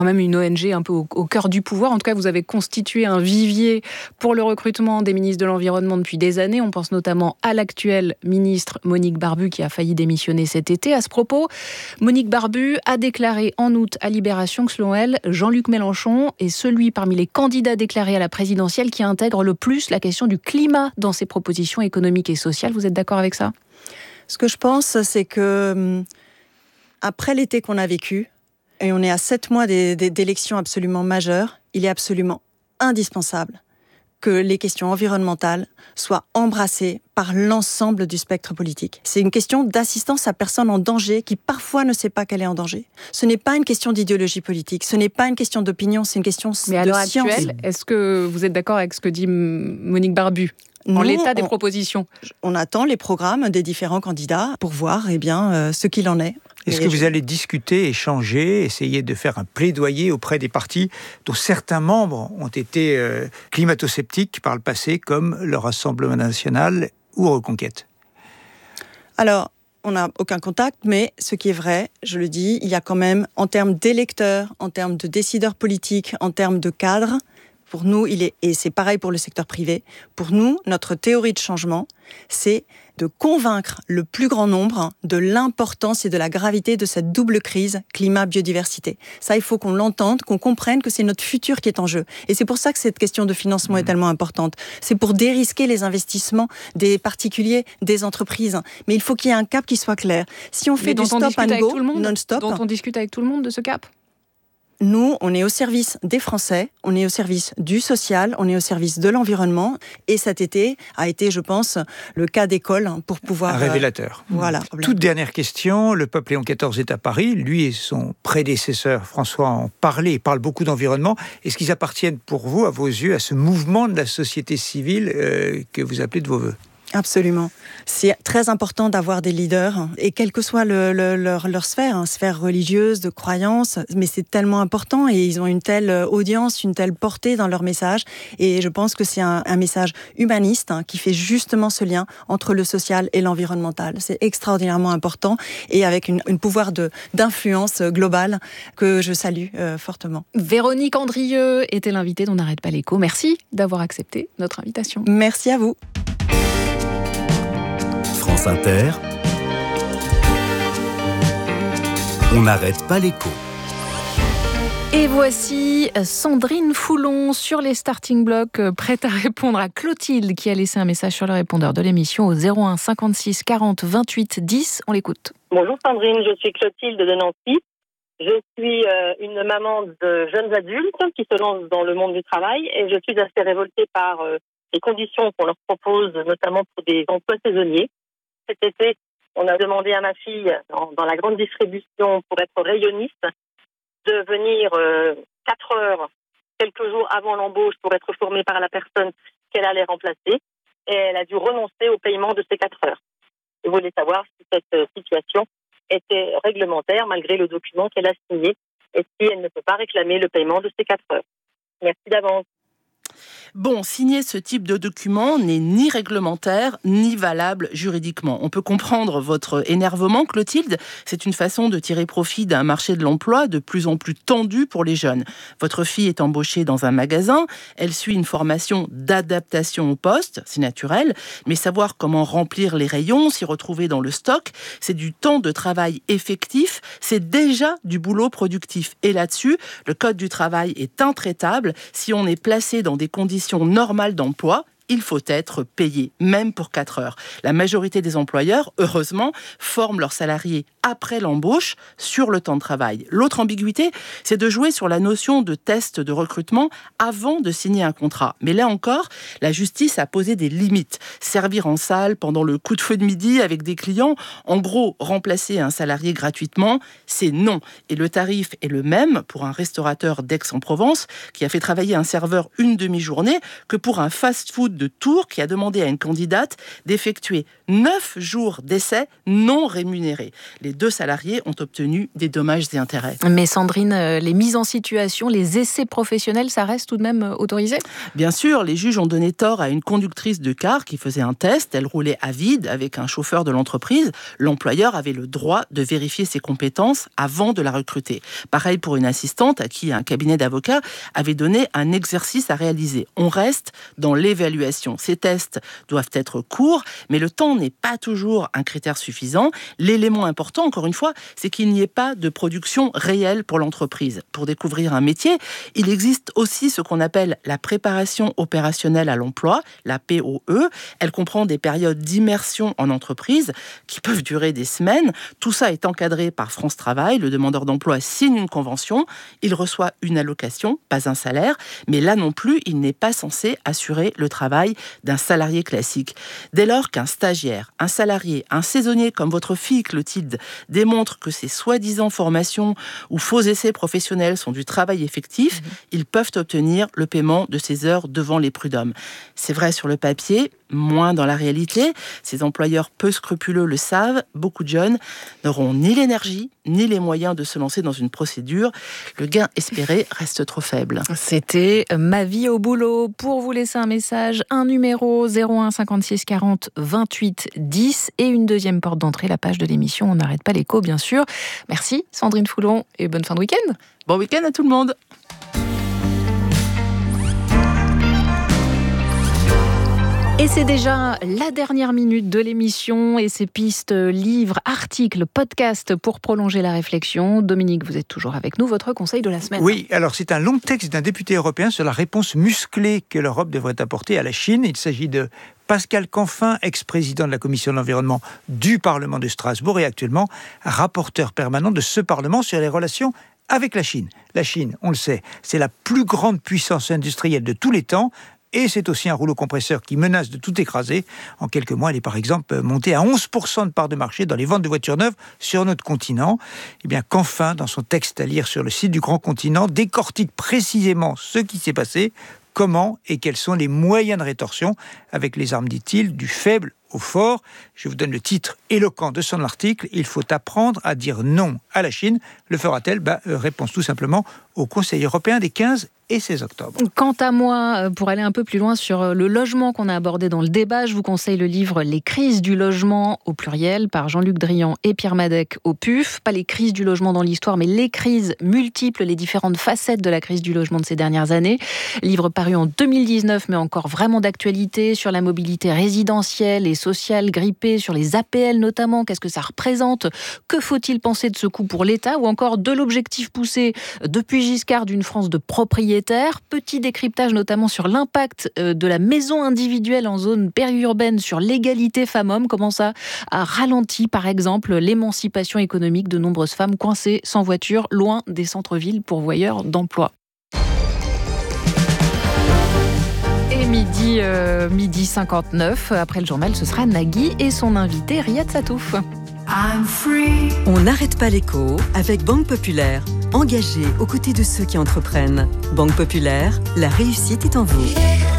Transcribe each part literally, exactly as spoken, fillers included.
Même une O N G un peu au, au cœur du pouvoir. En tout cas, vous avez constitué un vivier pour le recrutement des ministres de l'Environnement depuis des années. On pense notamment à l'actuelle ministre Monique Barbu qui a failli démissionner cet été. À ce propos, Monique Barbu a déclaré en août à Libération que selon elle, Jean-Luc Mélenchon est celui parmi les candidats déclarés à la présidentielle qui intègre le plus la question du climat dans ses propositions économiques et sociales. Vous êtes d'accord avec ça ? Ce que je pense, c'est que après l'été qu'on a vécu, et on est à sept mois des, des, d'élections absolument majeures, il est absolument indispensable que les questions environnementales soient embrassées par l'ensemble du spectre politique. C'est une question d'assistance à personne en danger qui parfois ne sait pas qu'elle est en danger. Ce n'est pas une question d'idéologie politique, ce n'est pas une question d'opinion, c'est une question de science. Mais à l'heure actuelle, est-ce que vous êtes d'accord avec ce que dit Monique Barbu ? En Nous, l'état des on, propositions. On attend les programmes des différents candidats pour voir eh bien, euh, ce qu'il en est. Est-ce que vous allez discuter, échanger, essayer de faire un plaidoyer auprès des partis dont certains membres ont été euh, climato-sceptiques par le passé, comme le Rassemblement national ou Reconquête ? Alors, on n'a aucun contact, mais ce qui est vrai, je le dis, il y a quand même, en termes d'électeurs, en termes de décideurs politiques, en termes de cadres, pour nous, il est, et c'est pareil pour le secteur privé, pour nous, notre théorie de changement, c'est de convaincre le plus grand nombre de l'importance et de la gravité de cette double crise climat-biodiversité. Ça, il faut qu'on l'entende, qu'on comprenne que c'est notre futur qui est en jeu. Et c'est pour ça que cette question de financement est tellement importante. C'est pour dérisquer les investissements des particuliers, des entreprises. Mais il faut qu'il y ait un cap qui soit clair. Si on fait du stop and go, non-stop... Dont on discute avec tout le monde de ce cap ? Nous, on est au service des Français, on est au service du social, on est au service de l'environnement. Et cet été a été, je pense, le cas d'école pour pouvoir... Un révélateur. Euh, voilà. Toute dernière question. Le pape Léon quatorze est à Paris. Lui et son prédécesseur, François, en parlaient. Ils parlent beaucoup d'environnement. Est-ce qu'ils appartiennent pour vous, à vos yeux, à ce mouvement de la société civile euh, que vous appelez de vos voeux ? Absolument. C'est très important d'avoir des leaders, et quelle que soit le, le, leur, leur sphère, hein, sphère religieuse, de croyance, mais c'est tellement important et ils ont une telle audience, une telle portée dans leur message. Et je pense que c'est un, un message humaniste hein, qui fait justement ce lien entre le social et l'environnemental. C'est extraordinairement important et avec une, une pouvoir de, d'influence globale que je salue euh, fortement. Véronique Andrieux était l'invitée d'On n'arrête pas l'écho. Merci d'avoir accepté notre invitation. Merci à vous. France Inter, on n'arrête pas l'écho. Et voici Sandrine Foulon sur les starting blocks, prête à répondre à Clotilde qui a laissé un message sur le répondeur de l'émission au zéro un cinquante-six quarante vingt-huit dix. On l'écoute. Bonjour Sandrine, je suis Clotilde de Nancy. Je suis euh, une maman de jeunes adultes qui se lancent dans le monde du travail et je suis assez révoltée par euh, les conditions qu'on leur propose, notamment pour des emplois saisonniers. Cet été, on a demandé à ma fille, dans, dans la grande distribution, pour être rayonniste, de venir euh, quatre heures, quelques jours avant l'embauche, pour être formée par la personne qu'elle allait remplacer. Et elle a dû renoncer au paiement de ces quatre heures. Je voulais savoir si cette situation était réglementaire, malgré le document qu'elle a signé, et si elle ne peut pas réclamer le paiement de ces quatre heures. Merci d'avance. Bon, signer ce type de document n'est ni réglementaire, ni valable juridiquement. On peut comprendre votre énervement, Clotilde. C'est une façon de tirer profit d'un marché de l'emploi de plus en plus tendu pour les jeunes. Votre fille est embauchée dans un magasin. Elle suit une formation d'adaptation au poste. C'est naturel. Mais savoir comment remplir les rayons, s'y retrouver dans le stock, c'est du temps de travail effectif. C'est déjà du boulot productif. Et là-dessus, le code du travail est intraitable. Si on est placé dans des conditions normales d'emploi, il faut être payé, même pour quatre heures. La majorité des employeurs, heureusement, forment leurs salariés après l'embauche sur le temps de travail. L'autre ambiguïté, c'est de jouer sur la notion de test de recrutement avant de signer un contrat. Mais là encore, la justice a posé des limites. Servir en salle pendant le coup de feu de midi avec des clients, en gros, remplacer un salarié gratuitement, c'est non. Et le tarif est le même pour un restaurateur d'Aix-en-Provence qui a fait travailler un serveur une demi-journée que pour un fast-food de Tours qui a demandé à une candidate d'effectuer neuf jours d'essai non rémunérés. Les les deux salariés ont obtenu des dommages et intérêts. Mais Sandrine, les mises en situation, les essais professionnels, ça reste tout de même autorisé ? Bien sûr, les juges ont donné tort à une conductrice de car qui faisait un test. Elle roulait à vide avec un chauffeur de l'entreprise. L'employeur avait le droit de vérifier ses compétences avant de la recruter. Pareil pour une assistante à qui un cabinet d'avocats avait donné un exercice à réaliser. On reste dans l'évaluation. Ces tests doivent être courts, mais le temps n'est pas toujours un critère suffisant. L'élément important, encore une fois, c'est qu'il n'y ait pas de production réelle pour l'entreprise. Pour découvrir un métier, il existe aussi ce qu'on appelle la préparation opérationnelle à l'emploi, la P O E. Elle comprend des périodes d'immersion en entreprise qui peuvent durer des semaines. Tout ça est encadré par France Travail. Le demandeur d'emploi signe une convention. Il reçoit une allocation, pas un salaire. Mais là non plus, il n'est pas censé assurer le travail d'un salarié classique. Dès lors qu'un stagiaire, un salarié, un saisonnier comme votre fille Clotilde démontre que ces soi-disant formations ou faux essais professionnels sont du travail effectif, mmh. ils peuvent obtenir le paiement de ces heures devant les prud'hommes. C'est vrai sur le papier, moins dans la réalité. Ces employeurs peu scrupuleux le savent. Beaucoup de jeunes n'auront ni l'énergie, ni les moyens de se lancer dans une procédure. Le gain espéré reste trop faible. C'était Ma vie au boulot. Pour vous laisser un message, un numéro zéro un cinquante-six quarante vingt-huit dix et une deuxième porte d'entrée, la page de l'émission On n'arrête pas l'écho, bien sûr. Merci Sandrine Foulon et bonne fin de week-end. Bon week-end à tout le monde. Et c'est déjà la dernière minute de l'émission et ces pistes, livres, articles, podcasts pour prolonger la réflexion. Dominique, vous êtes toujours avec nous. Votre conseil de la semaine ? Oui, alors c'est un long texte d'un député européen sur la réponse musclée que l'Europe devrait apporter à la Chine. Il s'agit de Pascal Canfin, ex-président de la Commission de l'Environnement du Parlement de Strasbourg et actuellement rapporteur permanent de ce Parlement sur les relations avec la Chine. La Chine, on le sait, c'est la plus grande puissance industrielle de tous les temps. Et c'est aussi un rouleau compresseur qui menace de tout écraser. En quelques mois, elle est par exemple montée à onze pour cent de part de marché dans les ventes de voitures neuves sur notre continent. Et bien qu'enfin, dans son texte à lire sur le site du Grand Continent, décortique précisément ce qui s'est passé, comment et quels sont les moyens de rétorsion avec les armes, dit-il, du faible au fort. Je vous donne le titre éloquent de son article. Il faut apprendre à dire non à la Chine. Le fera-t-elle ? bah, euh, Réponse tout simplement au Conseil européen des quinze et seize octobre. Quant à moi, pour aller un peu plus loin sur le logement qu'on a abordé dans le débat, je vous conseille le livre « Les crises du logement » au pluriel par Jean-Luc Drian et Pierre Madec au P U F. Pas les crises du logement dans l'histoire, mais les crises multiples, les différentes facettes de la crise du logement de ces dernières années. Livre paru en deux mille dix-neuf, mais encore vraiment d'actualité sur la mobilité résidentielle et sociale grippée, sur les A P L notamment. Qu'est-ce que ça représente ? Que faut-il penser de ce coût pour l'État ? Ou encore de l'objectif poussé depuis Giscard d'une France de propriétaires. Petit décryptage notamment sur l'impact de la maison individuelle en zone périurbaine sur l'égalité femmes-hommes. Comment ça a ralenti, par exemple, l'émancipation économique de nombreuses femmes coincées sans voiture, loin des centres-villes pourvoyeurs d'emploi. Et midi, euh, midi cinquante-neuf, après le journal, ce sera Nagui et son invité Riyad Satouf. On n'arrête pas l'écho avec Banque Populaire. Engagée aux côtés de ceux qui entreprennent. Banque Populaire, la réussite est en vous.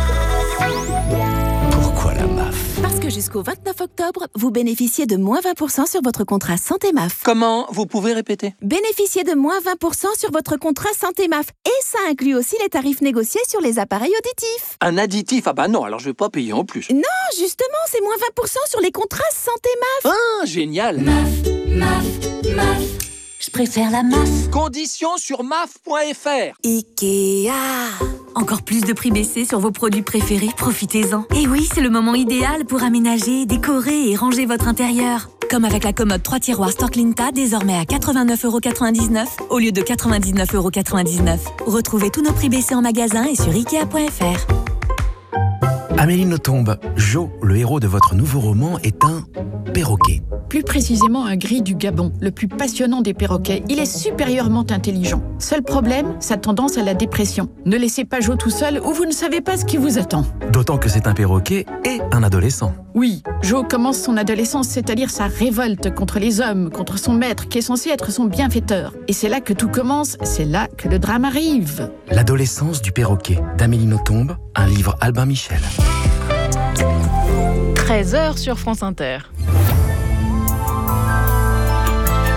Pourquoi la M A F ? Parce que jusqu'au vingt-neuf octobre, vous bénéficiez de moins vingt pour cent sur votre contrat Santé M A F. Comment ? Vous pouvez répéter ? Bénéficiez de moins vingt pour cent sur votre contrat Santé M A F. Et ça inclut aussi les tarifs négociés sur les appareils auditifs. Un additif ? Ah bah non, alors je vais pas payer en plus. Non, justement, c'est moins vingt pour cent sur les contrats Santé M A F. Ah, génial ! M A F, M A F, M A F. Je préfère la M A F. Conditions sur M A F point F R. Ikea. Encore plus de prix baissés sur vos produits préférés, profitez-en. Et oui, c'est le moment idéal pour aménager, décorer et ranger votre intérieur. Comme avec la commode trois tiroirs Storklinta, désormais à quatre-vingt-neuf euros quatre-vingt-dix-neuf au lieu de quatre-vingt-dix-neuf euros quatre-vingt-dix-neuf. Retrouvez tous nos prix baissés en magasin et sur ikea point F R. Amélie Nothomb, Jo, le héros de votre nouveau roman, est un perroquet. Plus précisément un gris du Gabon, le plus passionnant des perroquets. Il est supérieurement intelligent. Seul problème, sa tendance à la dépression. Ne laissez pas Jo tout seul ou vous ne savez pas ce qui vous attend. D'autant que c'est un perroquet et un adolescent. Oui, Jo commence son adolescence, c'est-à-dire sa révolte contre les hommes, contre son maître qui est censé être son bienfaiteur. Et c'est là que tout commence, c'est là que le drame arrive. L'adolescence du perroquet, d'Amélie Nothomb, un livre Albin Michel. treize heures sur France Inter.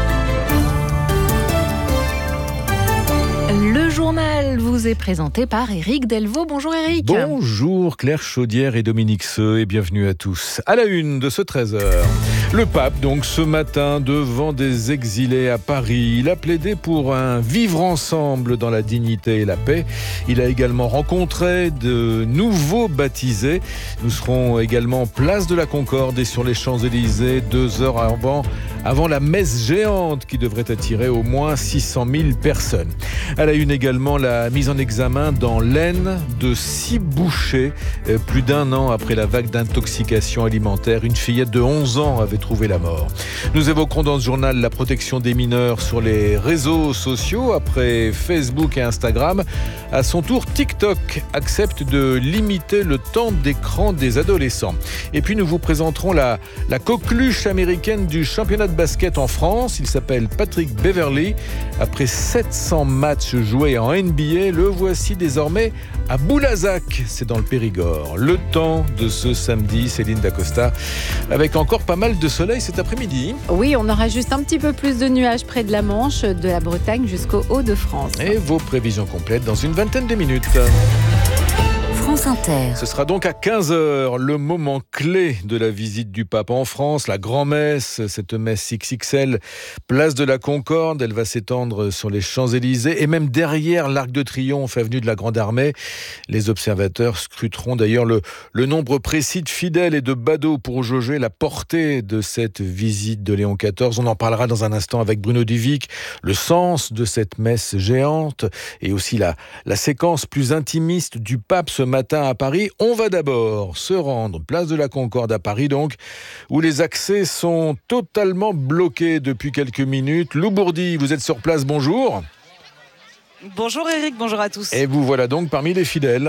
Le journal vous est présenté par Éric Delvaux. Bonjour Éric. Bonjour Claire Chaudière et Dominique Seux et bienvenue à tous. À la une de ce treize heures, le pape donc ce matin devant des exilés à Paris. Il a plaidé pour un vivre ensemble dans la dignité et la paix. Il a également rencontré de nouveaux baptisés. Nous serons également place de la Concorde et sur les Champs-Élysées deux heures avant, avant la messe géante qui devrait attirer au moins six cent mille personnes. À la une également, la mise en examen dans l'Aisne de six bouchers. Plus d'un an après la vague d'intoxication alimentaire, une fillette de onze ans avait trouvé la mort. Nous évoquerons dans ce journal la protection des mineurs sur les réseaux sociaux. Après Facebook et Instagram, à son tour, TikTok accepte de limiter le temps d'écran des adolescents. Et puis nous vous présenterons la, la coqueluche américaine du championnat de basket en France. Il s'appelle Patrick Beverley. Après sept cents matchs joués en N B A, le voici désormais à Boulazac, c'est dans le Périgord. Le temps de ce samedi, Céline Dacosta, avec encore pas mal de soleil cet après-midi. Oui, on aura juste un petit peu plus de nuages près de la Manche, de la Bretagne jusqu'au Hauts-de-France. Et vos prévisions complètes dans une vingtaine de minutes. France Inter. Ce sera donc à quinze heures, le moment clé de la visite du pape en France, la grand-messe, cette messe X X L, place de la Concorde. Elle va s'étendre sur les Champs-Élysées et même derrière l'Arc de Triomphe, avenue de la Grande Armée. Les observateurs scruteront d'ailleurs le, le nombre précis de fidèles et de badauds pour jauger la portée de cette visite de Léon quatorze. On en parlera dans un instant avec Bruno Duvic, le sens de cette messe géante et aussi la, la séquence plus intimiste du pape ce matin à Paris. On va d'abord se rendre place de la Concorde à Paris donc, où les accès sont totalement bloqués depuis quelques minutes. Lou Bourdi, vous êtes sur place, bonjour. Bonjour Eric, bonjour à tous. Et vous voilà donc parmi les fidèles.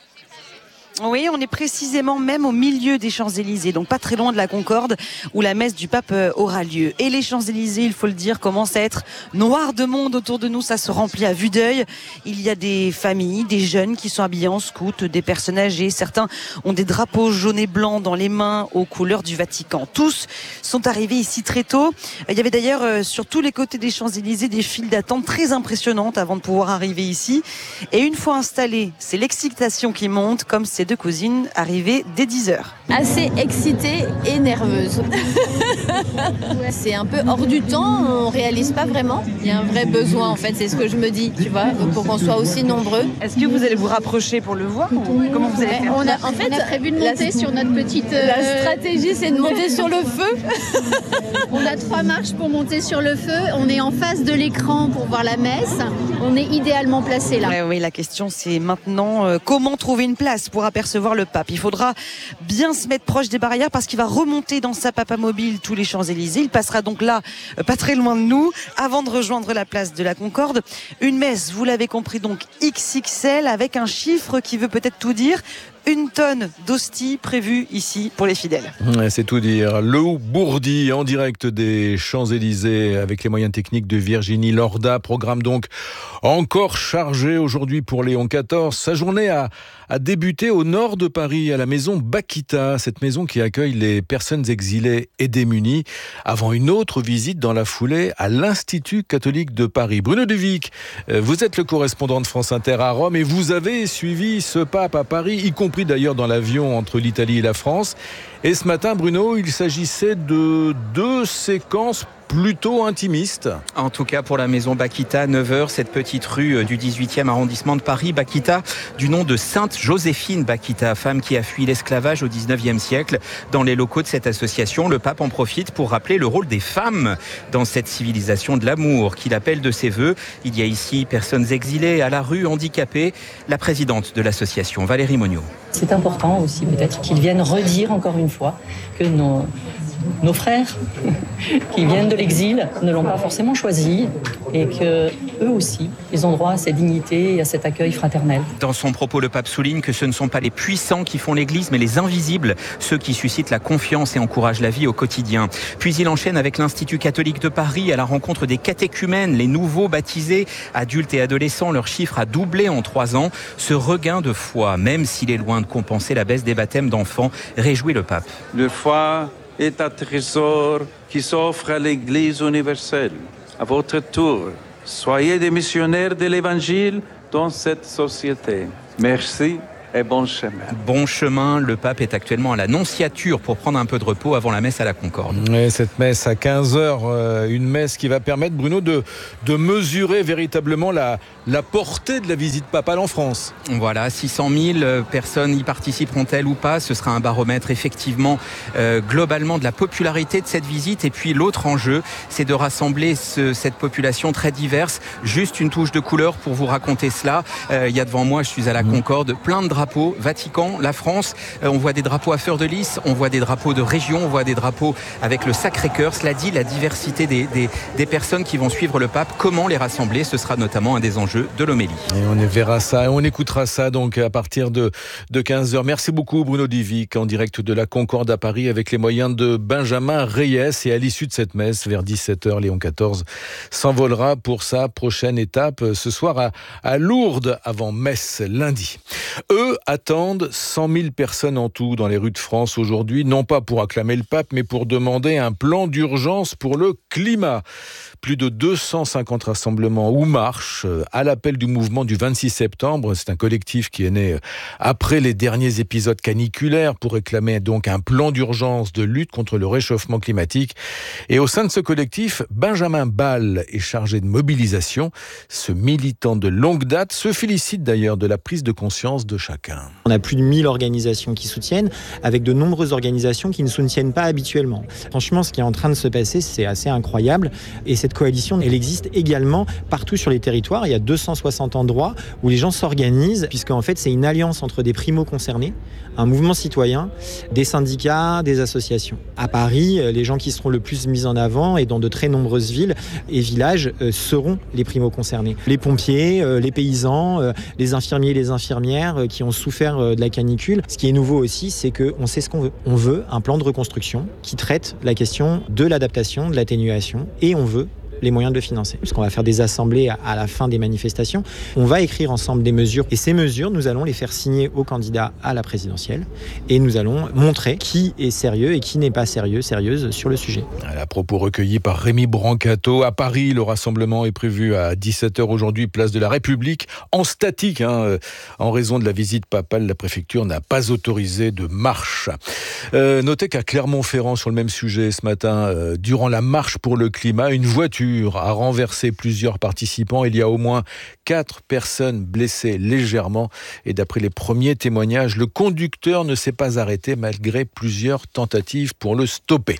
Oui, on est précisément même au milieu des Champs-Élysées, donc pas très loin de la Concorde où la messe du pape aura lieu. Et les Champs-Élysées, il faut le dire, commencent à être noirs de monde autour de nous, ça se remplit à vue d'œil. Il y a des familles, des jeunes qui sont habillés en scouts, des personnes âgées, certains ont des drapeaux jaunes et blancs dans les mains aux couleurs du Vatican. Tous sont arrivés ici très tôt. Il y avait d'ailleurs sur tous les côtés des Champs-Élysées des files d'attente très impressionnantes avant de pouvoir arriver ici. Et une fois installés, c'est l'excitation qui monte, comme c'est deux cousines arrivées dès dix heures. Assez excitée et nerveuse. C'est un peu hors du temps, on réalise pas vraiment. Il y a un vrai besoin en fait, c'est ce que je me dis, tu vois, pour qu'on soit aussi nombreux. Est-ce que vous allez vous rapprocher pour le voir ou comment vous allez faire? on a, En fait, on a prévu de monter la, sur notre petite... Euh... La stratégie, c'est de monter sur le feu. On a trois marches pour monter sur le feu. On est en face de l'écran pour voir la messe. On est idéalement placé là. Ouais, oui, la question c'est maintenant euh, comment trouver une place pour apercevoir le pape. Il faudra bien se mettre proche des barrières parce qu'il va remonter dans sa papamobile tous les Champs-Élysées. Il passera donc là, euh, pas très loin de nous, avant de rejoindre la place de la Concorde. Une messe, vous l'avez compris, donc X X L avec un chiffre qui veut peut-être tout dire. Une tonne d'hosties prévues ici pour les fidèles. C'est tout dire. Lou Bourdi en direct des Champs-Élysées avec les moyens techniques de Virginie Lorda. Programme donc encore chargé aujourd'hui pour Léon quatorze. Sa journée a, a débuté au nord de Paris, à la maison Bakita, cette maison qui accueille les personnes exilées et démunies, avant une autre visite dans la foulée à l'Institut catholique de Paris. Bruno Duvic, vous êtes le correspondant de France Inter à Rome et vous avez suivi ce pape à Paris, y compris d'ailleurs dans l'avion entre l'Italie et la France. Et ce matin, Bruno, il s'agissait de deux séquences plutôt intimiste. En tout cas pour la maison Bakita, neuf heures, cette petite rue du dix-huitième arrondissement de Paris. Bakita, du nom de Sainte Joséphine Bakita, femme qui a fui l'esclavage au dix-neuvième siècle. Dans les locaux de cette association, le pape en profite pour rappeler le rôle des femmes dans cette civilisation de l'amour qu'il appelle de ses voeux. Il y a ici personnes exilées, à la rue, handicapées. La présidente de l'association, Valérie Monniot. C'est important aussi peut-être qu'ils viennent redire encore une fois que nos... Nos frères qui viennent de l'exil ne l'ont pas forcément choisi et que eux aussi, ils ont droit à cette dignité et à cet accueil fraternel. Dans son propos, le pape souligne que ce ne sont pas les puissants qui font l'Église, mais les invisibles, ceux qui suscitent la confiance et encouragent la vie au quotidien. Puis il enchaîne avec l'Institut catholique de Paris à la rencontre des catéchumènes, les nouveaux baptisés, adultes et adolescents. Leur chiffre a doublé en trois ans. Ce regain de foi, même s'il est loin de compenser la baisse des baptêmes d'enfants, réjouit le pape. Le foi est un trésor qui s'offre à l'Église universelle. À votre tour, Soyez des missionnaires de l'Évangile dans cette société. Merci. Et bon chemin. Bon chemin, le pape est actuellement à la Nonciature pour prendre un peu de repos avant la messe à la Concorde. Et cette messe à quinze heures, euh, une messe qui va permettre, Bruno, de, de mesurer véritablement la, la portée de la visite papale en France. Voilà, six cent mille personnes y participeront-elles ou pas? Ce sera un baromètre effectivement euh, globalement de la popularité de cette visite. Et puis l'autre enjeu, c'est de rassembler ce, cette population très diverse. Juste une touche de couleur pour vous raconter cela. Euh, il y a devant moi, je suis à la Concorde, plein de drapeaux. Vatican, la France, euh, on voit des drapeaux à fleur de lys, on voit des drapeaux de région, on voit des drapeaux avec le Sacré-Cœur. Cela dit, la diversité des, des, des personnes qui vont suivre le pape, comment les rassembler, ce sera notamment un des enjeux de l'homélie. Et on verra ça, et on écoutera ça donc à partir de, de quinze heures. Merci beaucoup Bruno Divic, en direct de la Concorde à Paris avec les moyens de Benjamin Reyes. Et à l'issue de cette messe, vers dix-sept heures, Léon quatorze s'envolera pour sa prochaine étape ce soir à, à Lourdes avant messe lundi. Eux attendent cent mille personnes en tout dans les rues de France aujourd'hui, non pas pour acclamer le pape, mais pour demander un plan d'urgence pour le climat. Plus de deux cent cinquante rassemblements ou marches à l'appel du mouvement du vingt-six septembre. C'est un collectif qui est né après les derniers épisodes caniculaires pour réclamer donc un plan d'urgence de lutte contre le réchauffement climatique. Et au sein de ce collectif, Benjamin Ball est chargé de mobilisation. Ce militant de longue date se félicite d'ailleurs de la prise de conscience de chacun. On a plus de mille organisations qui soutiennent, avec de nombreuses organisations qui ne soutiennent pas habituellement. Franchement, ce qui est en train de se passer, c'est assez incroyable. Et cette coalition, elle existe également partout sur les territoires. Il y a deux cent soixante endroits où les gens s'organisent, puisqu'en fait, c'est une alliance entre des primo-concernés, un mouvement citoyen, des syndicats, des associations. À Paris, les gens qui seront le plus mis en avant, et dans de très nombreuses villes et villages, seront les primo-concernés. Les pompiers, les paysans, les infirmiers, les infirmières qui ont souffert de la canicule. Ce qui est nouveau aussi, c'est qu'on sait ce qu'on veut. On veut un plan de reconstruction qui traite la question de l'adaptation, de l'atténuation, et on veut les moyens de le financer. Puisqu'on va faire des assemblées à la fin des manifestations, on va écrire ensemble des mesures, et ces mesures, nous allons les faire signer aux candidats à la présidentielle, et nous allons montrer qui est sérieux et qui n'est pas sérieux, sérieuse sur le sujet. À propos recueillis par Rémi Brancato, à Paris, le rassemblement est prévu à dix-sept heures aujourd'hui, place de la République, en statique, hein, en raison de la visite papale. La préfecture n'a pas autorisé de marche. Euh, notez qu'à Clermont-Ferrand, sur le même sujet ce matin, euh, durant la marche pour le climat, une voiture a renversé plusieurs participants. Il y a au moins quatre personnes blessées légèrement. Et d'après les premiers témoignages, le conducteur ne s'est pas arrêté malgré plusieurs tentatives pour le stopper.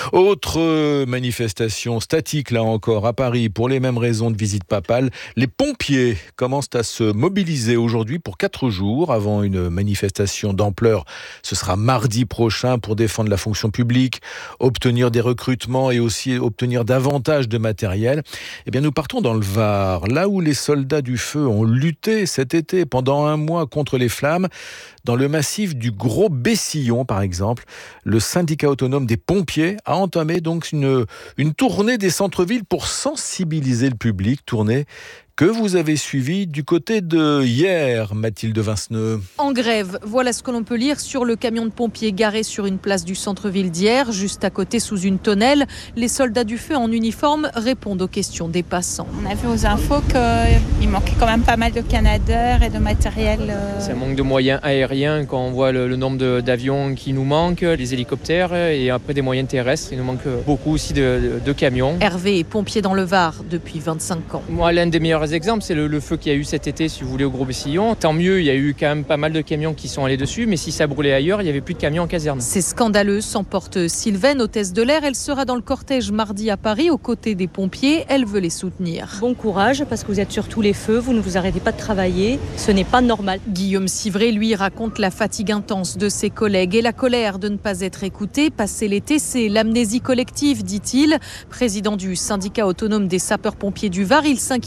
Autre manifestation statique, là encore, à Paris, pour les mêmes raisons de visite papale. Les pompiers commencent à se mobiliser aujourd'hui pour quatre jours avant une manifestation d'ampleur. Ce sera mardi prochain pour défendre la fonction publique, obtenir des recrutements et aussi obtenir davantage de matériel. Eh bien, nous partons dans le Var, là où les soldats du feu ont lutté cet été pendant un mois contre les flammes. Dans le massif du Gros Bessillon, par exemple, le syndicat autonome des pompiers a entamé donc une, une tournée des centres-villes pour sensibiliser le public, tournée que vous avez suivi du côté de hier, Mathilde Vinceneux. En grève, voilà ce que l'on peut lire sur le camion de pompiers garé sur une place du centre-ville d'hier, juste à côté sous une tonnelle. Les soldats du feu en uniforme répondent aux questions des passants. On a vu aux infos qu'il manquait quand même pas mal de canadeurs et de matériel. Euh... C'est un manque de moyens aériens quand on voit le, le nombre de, d'avions qui nous manquent, les hélicoptères et après des moyens terrestres. Il nous manque beaucoup aussi de, de, de camions. Hervé est pompier dans le Var depuis vingt-cinq ans. Moi, l'un des meilleurs exemples, c'est le, le feu qu'il y a eu cet été, si vous voulez, au Gros Bessillon. Tant mieux, il y a eu quand même pas mal de camions qui sont allés dessus, mais si ça brûlait ailleurs, il n'y avait plus de camions en caserne. C'est scandaleux, s'emporte Sylvaine, hôtesse de l'air. Elle sera dans le cortège mardi à Paris, aux côtés des pompiers. Elle veut les soutenir. Bon courage, parce que vous êtes sur tous les feux, vous ne vous arrêtez pas de travailler. Ce n'est pas normal. Guillaume Civray, lui, raconte la fatigue intense de ses collègues et la colère de ne pas être écouté. Passer l'été, c'est l'amnésie collective, dit-il. Président du syndicat autonome des sapeurs-pompiers du Var, il s'inquiète des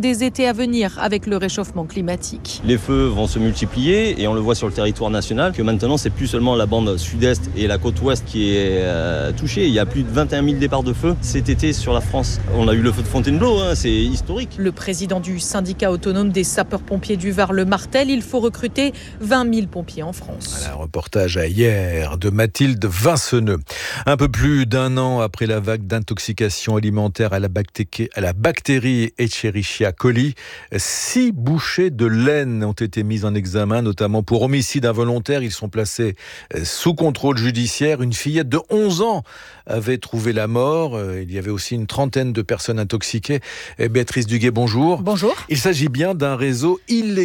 des étés à venir avec le réchauffement climatique. Les feux vont se multiplier et on le voit sur le territoire national que maintenant c'est plus seulement la bande sud-est et la côte ouest qui est euh, touchée. Il y a plus de vingt et un mille départs de feu cet été sur la France. On a eu le feu de Fontainebleau, hein, c'est historique. Le président du syndicat autonome des sapeurs-pompiers du Var le martèle, il faut recruter vingt mille pompiers en France. Voilà, un reportage à hier de Mathilde Vinceneux. Un peu plus d'un an après la vague d'intoxication alimentaire à la, bacté- à la bactérie Escherichia coli, six bouchers de laine ont été mis en examen, notamment pour homicide involontaire. Ils sont placés sous contrôle judiciaire. Une fillette de onze ans avait trouvé la mort. Il y avait aussi une trentaine de personnes intoxiquées. Béatrice Duguay, bonjour. Bonjour. Il s'agit bien d'un réseau illégal